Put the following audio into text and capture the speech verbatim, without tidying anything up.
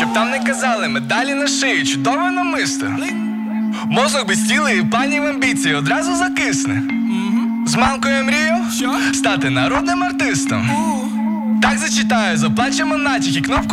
щоб там не казали, медалі на шиї, чудове намисто. Мозок без тіла і планів амбіцій одразу закисне. З мамкою мрію стати народним артистом. Так зачитаю, заплачемо натяки, кнопку